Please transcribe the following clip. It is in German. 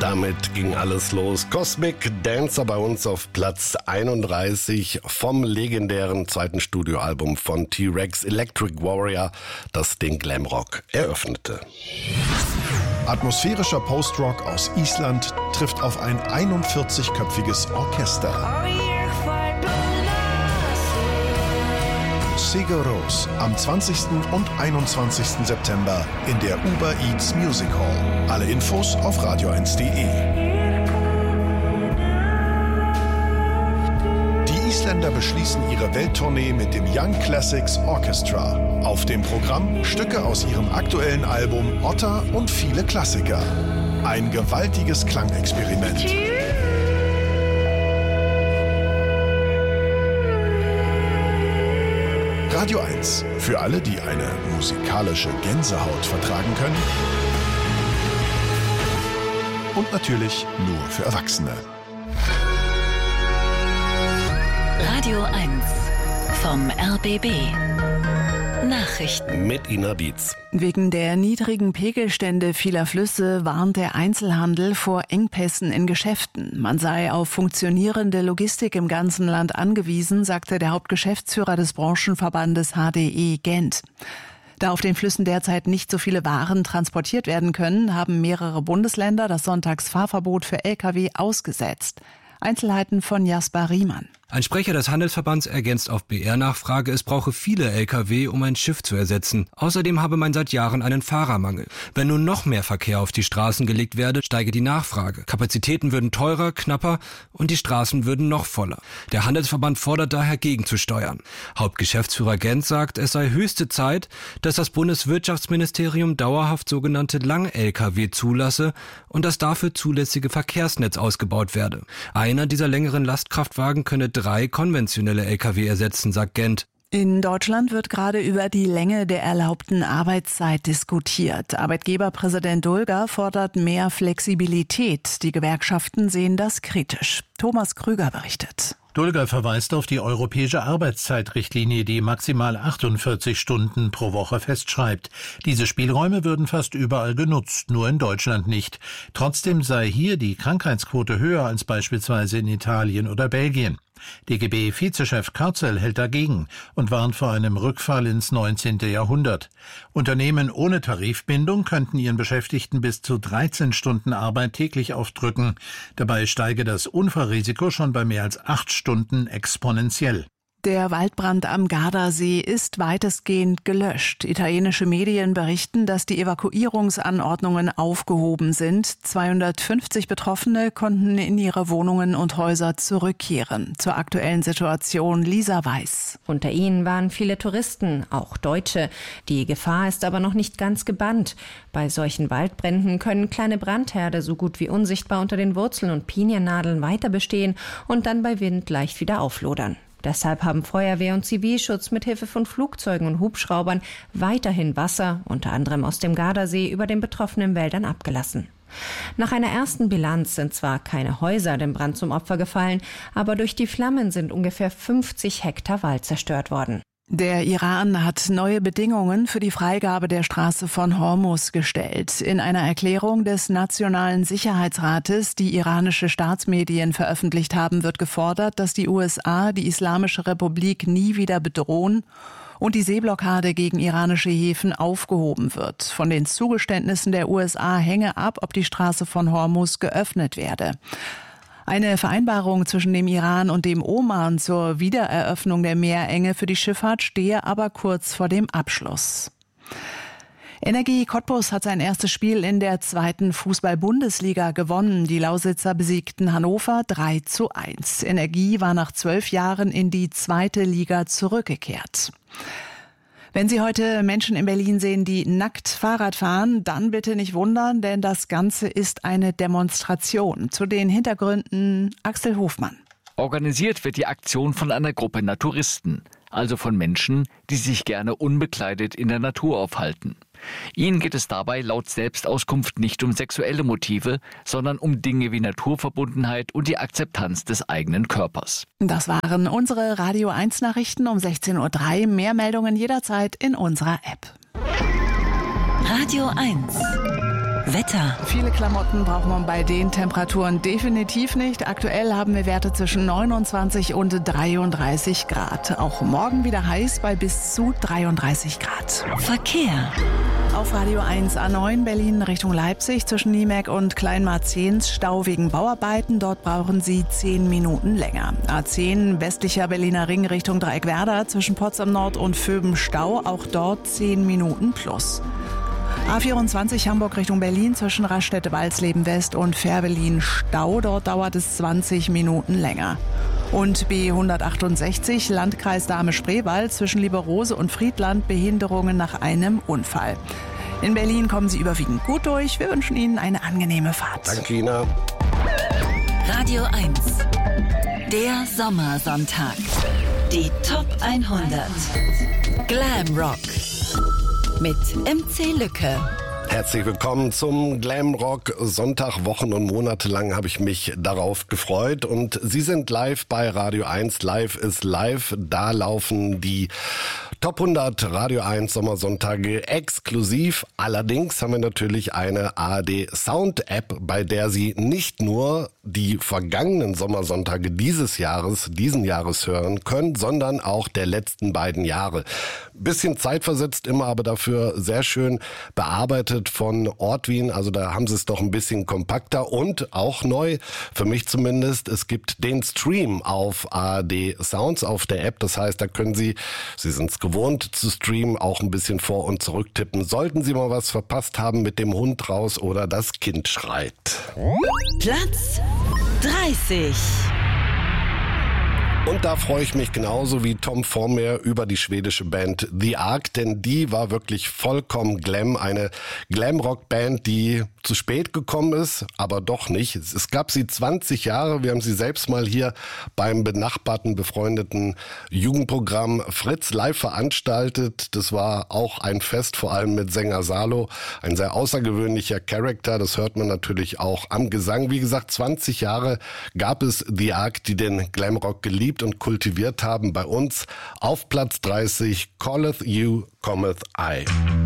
Damit ging alles los. Cosmic Dancer bei uns auf Platz 31 vom legendären zweiten Studioalbum von T-Rex, Electric Warrior, das den Glamrock eröffnete. Atmosphärischer Postrock aus Island trifft auf ein 41-köpfiges Orchester. Sigur Rós am 20. und 21. September in der Uber Eats Music Hall. Alle Infos auf radio1.de. Die Isländer beschließen ihre Welttournee mit dem Young Classics Orchestra. Auf dem Programm Stücke aus ihrem aktuellen Album Otta und viele Klassiker. Ein gewaltiges Klangexperiment. Radio 1. Für alle, die eine musikalische Gänsehaut vertragen können. Und natürlich nur für Erwachsene. Radio 1 vom RBB. Nachrichten mit Ina Dietz. Wegen der niedrigen Pegelstände vieler Flüsse warnt der Einzelhandel vor Engpässen in Geschäften. Man sei auf funktionierende Logistik im ganzen Land angewiesen, sagte der Hauptgeschäftsführer des Branchenverbandes HDE Gent. Da auf den Flüssen derzeit nicht so viele Waren transportiert werden können, haben mehrere Bundesländer das Sonntagsfahrverbot für Lkw ausgesetzt. Einzelheiten von Jasper Riemann. Ein Sprecher des Handelsverbands ergänzt auf BR-Nachfrage, es brauche viele Lkw, um ein Schiff zu ersetzen. Außerdem habe man seit Jahren einen Fahrermangel. Wenn nun noch mehr Verkehr auf die Straßen gelegt werde, steige die Nachfrage. Kapazitäten würden teurer, knapper und die Straßen würden noch voller. Der Handelsverband fordert daher gegenzusteuern. Hauptgeschäftsführer Gent sagt, es sei höchste Zeit, dass das Bundeswirtschaftsministerium dauerhaft sogenannte Lang-Lkw zulasse und das dafür zulässige Verkehrsnetz ausgebaut werde. Einer dieser längeren Lastkraftwagen könne 3 konventionelle Lkw ersetzen, sagt Gent. In Deutschland wird gerade über die Länge der erlaubten Arbeitszeit diskutiert. Arbeitgeberpräsident Dulger fordert mehr Flexibilität. Die Gewerkschaften sehen das kritisch. Thomas Krüger berichtet. Dulger verweist auf die europäische Arbeitszeitrichtlinie, die maximal 48 Stunden pro Woche festschreibt. Diese Spielräume würden fast überall genutzt, nur in Deutschland nicht. Trotzdem sei hier die Krankheitsquote höher als beispielsweise in Italien oder Belgien. DGB-Vizechef Kürzel hält dagegen und warnt vor einem Rückfall ins 19. Jahrhundert. Unternehmen ohne Tarifbindung könnten ihren Beschäftigten bis zu 13 Stunden Arbeit täglich aufdrücken. Dabei steige das Unfallrisiko schon bei mehr als 8 Stunden exponentiell. Der Waldbrand am Gardasee ist weitestgehend gelöscht. Italienische Medien berichten, dass die Evakuierungsanordnungen aufgehoben sind. 250 Betroffene konnten in ihre Wohnungen und Häuser zurückkehren. Zur aktuellen Situation Lisa Weiß. Unter ihnen waren viele Touristen, auch Deutsche. Die Gefahr ist aber noch nicht ganz gebannt. Bei solchen Waldbränden können kleine Brandherde so gut wie unsichtbar unter den Wurzeln und Piniennadeln weiter bestehen und dann bei Wind leicht wieder auflodern. Deshalb haben Feuerwehr und Zivilschutz mit Hilfe von Flugzeugen und Hubschraubern weiterhin Wasser, unter anderem aus dem Gardasee, über den betroffenen Wäldern abgelassen. Nach einer ersten Bilanz sind zwar keine Häuser dem Brand zum Opfer gefallen, aber durch die Flammen sind ungefähr 50 Hektar Wald zerstört worden. Der Iran hat neue Bedingungen für die Freigabe der Straße von Hormuz gestellt. In einer Erklärung des Nationalen Sicherheitsrates, die iranische Staatsmedien veröffentlicht haben, wird gefordert, dass die USA die Islamische Republik nie wieder bedrohen und die Seeblockade gegen iranische Häfen aufgehoben wird. Von den Zugeständnissen der USA hänge ab, ob die Straße von Hormuz geöffnet werde. Eine Vereinbarung zwischen dem Iran und dem Oman zur Wiedereröffnung der Meerenge für die Schifffahrt stehe aber kurz vor dem Abschluss. Energie Cottbus hat sein erstes Spiel in der 2. Fußball-Bundesliga gewonnen. Die Lausitzer besiegten Hannover 3:1. Energie war nach 12 Jahren in die 2. Liga zurückgekehrt. Wenn Sie heute Menschen in Berlin sehen, die nackt Fahrrad fahren, dann bitte nicht wundern, denn das Ganze ist eine Demonstration. Zu den Hintergründen Axel Hofmann. Organisiert wird die Aktion von einer Gruppe Naturisten, also von Menschen, die sich gerne unbekleidet in der Natur aufhalten. Ihnen geht es dabei laut Selbstauskunft nicht um sexuelle Motive, sondern um Dinge wie Naturverbundenheit und die Akzeptanz des eigenen Körpers. Das waren unsere Radio 1 Nachrichten um 16:03 Uhr. Mehr Meldungen jederzeit in unserer App. Radio 1 Wetter. Viele Klamotten braucht man bei den Temperaturen definitiv nicht. Aktuell haben wir Werte zwischen 29 und 33 Grad. Auch morgen wieder heiß bei bis zu 33 Grad. Verkehr. Auf Radio 1 A9 Berlin Richtung Leipzig zwischen Niemek und Kleinmarzehns Stau wegen Bauarbeiten. Dort brauchen Sie 10 Minuten länger. A10 westlicher Berliner Ring Richtung Dreieckwerder zwischen Potsdam Nord und Vöben Stau. Auch dort 10 Minuten plus. A24 Hamburg Richtung Berlin zwischen Raststätte-Walsleben West und Fährberlin Stau. Dort dauert es 20 Minuten länger. Und B168 Landkreis Dahme-Spreewald zwischen Lieberose und Friedland Behinderungen nach einem Unfall. In Berlin kommen Sie überwiegend gut durch. Wir wünschen Ihnen eine angenehme Fahrt. Danke, Ina. Radio 1. Der Sommersonntag. Die Top 100. Glam Rock. Mit MC Lücke. Herzlich willkommen zum Glamrock Sonntag. Wochen und Monate lang habe ich mich darauf gefreut und Sie sind live bei Radio 1. Live ist live. Da laufen die Top 100 Radio 1 Sommersonntage exklusiv. Allerdings haben wir natürlich eine ARD Sound App, bei der Sie nicht nur die vergangenen Sommersonntage diesen Jahres hören können, sondern auch der letzten beiden Jahre. Bisschen zeitversetzt immer, aber dafür sehr schön bearbeitet von Ortwin. Also da haben sie es doch ein bisschen kompakter und auch neu, für mich zumindest, es gibt den Stream auf ARD Sounds auf der App. Das heißt, da können Sie sind es gewohnt zu streamen, auch ein bisschen vor- und zurücktippen. Sollten Sie mal was verpasst haben mit dem Hund raus oder das Kind schreit. Platz 30. Und da freue ich mich genauso wie Tom vor mir über die schwedische Band The Ark, denn die war wirklich vollkommen Glam, eine Glamrock-Band, die zu spät gekommen ist, aber doch nicht. Es gab sie 20 Jahre, wir haben sie selbst mal hier beim benachbarten, befreundeten Jugendprogramm Fritz live veranstaltet. Das war auch ein Fest, vor allem mit Sänger Salo, ein sehr außergewöhnlicher Charakter, das hört man natürlich auch am Gesang. Wie gesagt, 20 Jahre gab es The Ark, die den Glamrock geliebt und kultiviert haben. Bei uns auf Platz 30, Calleth You, Cometh I.